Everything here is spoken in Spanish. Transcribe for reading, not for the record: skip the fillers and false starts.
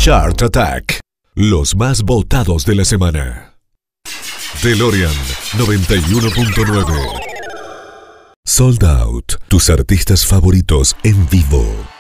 Chart Attack. Los más votados de la semana. DeLorean 91.9. Sold Out. Tus artistas favoritos en vivo.